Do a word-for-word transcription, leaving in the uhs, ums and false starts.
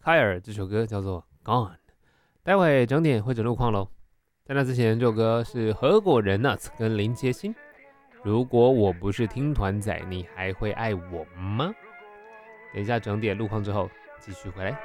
泰尔这首歌叫做《Gone》，待会整点会整路况喽。在那之前，这首歌是何果仁 Nuts 跟林杰星。如果我不是听团仔，你还会爱我吗？等一下整点路况之后，继续回来。